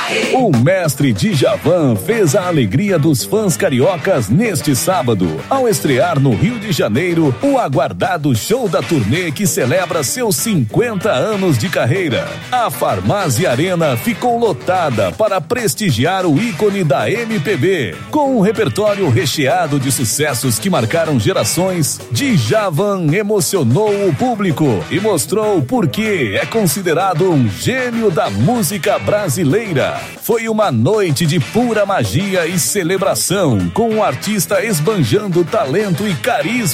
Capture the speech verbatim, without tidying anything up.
O mestre Djavan fez a alegria dos fãs cariocas neste sábado, ao estrear no Rio de Janeiro o aguardado show da turnê que celebra seus cinquenta anos de carreira. A Farmácia Arena ficou lotada para prestigiar o ícone da M P B. Com um repertório recheado de sucessos que marcaram gerações, Djavan emocionou o público e mostrou por que é considerado um gênio da música brasileira. Foi uma noite de pura magia e celebração, com o artista esbanjando talento e carisma